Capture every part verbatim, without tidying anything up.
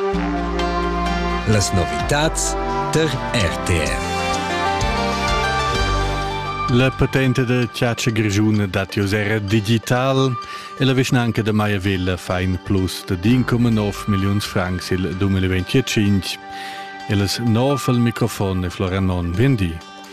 Las novitats der R T R. La patente de Ciaccia Grigiuna dat era digital e la vesnanca de Maia Vella fa in plus de uno virgola nove milioni francs il duemilaventicinque. E las nove al microfono e Floranon Vendi.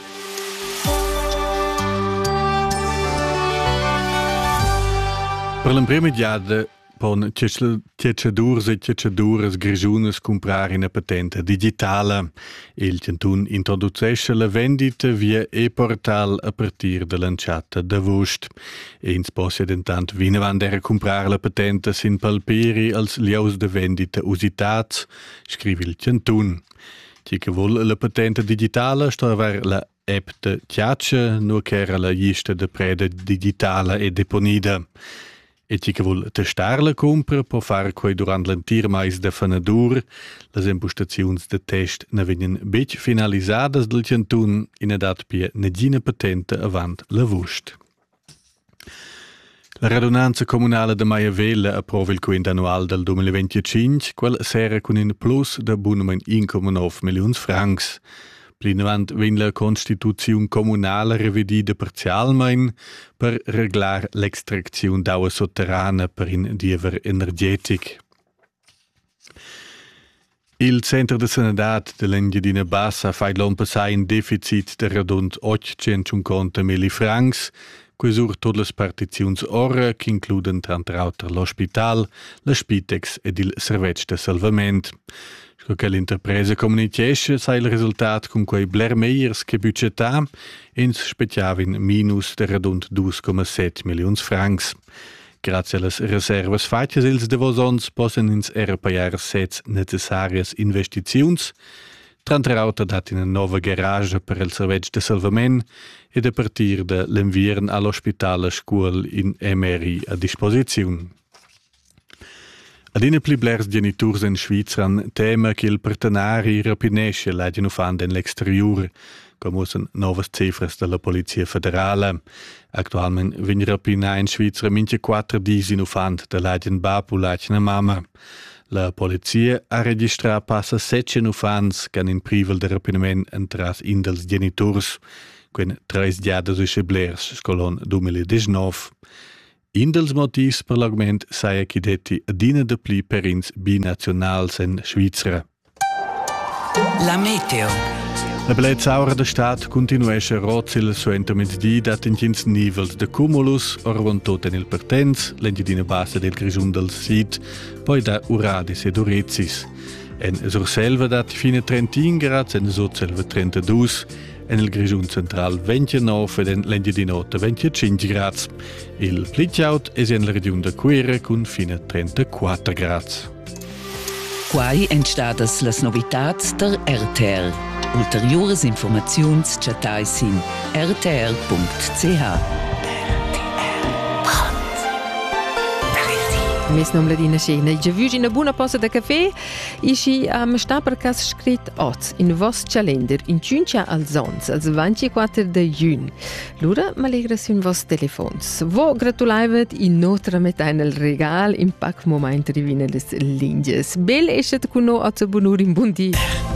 Per l'impremediata pon ciacciadurs e ciacciaduras grigiunas comprar una patente digitale. Il cantun introducesce la vendita via e-portal a partir de lanciata d'agost. E ins possia dentant vina van der a comprar la patente sin palperi als lieus de vendita usitats, scrivi il cantun. Ci che vol la patente digitale sto aver la app de Ciaccia, no che era la lista de preda digitale e deponida. E ci che vuol testar la compra può fare quei durant l'antir mais de fanadur. Las impostaziuns de test ne venien bec finalisadas del cantun in edat pia negina patente avant la vust. La radunanza comunale de Maia Vella approva il quint annual del duemilaventicinque, quel sera con un plus de bunamen uno virgola nove milioni francs. Plinavant vegn la Constituziun comunala revidida parzialmein per reglar l'extracziun d'aua sotterrana per in diever energetic. Il Centro de Sanadat de l'Engiadina Bassa fa l'on passar in deficit de radund ottocentocinquanta mila francs, que sur tot las partiziuns ora, che includen trant'auter l'ospital, la Spitex ed il servetg de salvament. Che l'interpresa comunichesce sa il risultat con quei bler meiers che budgetà ins speciavin minus de radund due virgola sette milioni francs. Grazie alle reservas fatgas ils de vosons possen ins era paiar sets necessarias investiziuns, trant'auter dat in una nova garage per il servetg de salvament ed a partir de l'enviern all'ospitale scuol in M R I a disposiziun. Adina pli blers geniturs in Svizran tema che il partenari rapinesce l'agino fan den l'exterior, come usan novas cifras della Polizia Federale. Actualmente vin rapina in Svizra mince quattro dis in ufant de l'agin bapu l'agina mama. La Polizia ha registrat passa sette ufants che in privel de rapinament entras in dels geniturs, quen tres diadas usce blers scolon duemiladiciannove. In dels motivs per l'augment saia chi detti adina de pli per ins binationals en Svizra. La meteo. La bellezza aura de stat continuesce a rozil suenta mezzdi dat in gins nivels de cumulus orvon tot en il pertens, l'engidina bassa del grigiun del Sid, poi da uradis ed urezis. En sur selva dat fine trentin grads en sot selva trentadue, en il grigiun central ventinove ed en l'engidinota venticinque grads. Il plitjaut es en la region de Quera con fine trentaquattro grads. Quai entstadas las novitats der R T R. Ulteriores informaziuns chatais in r t r punct c h. Mes nom la dina scena. I già una buona posa da caffè e si um, sta per caso scritto oz in vostro calendar in ciuncia al zons, al ventiquattro di giugno. L'ora m'allegra su in vostro telefono. Vo gratulaivet in nostra metà nel regal in pac moment rivine des linges. Bel esce con noi a buonur in buon dia.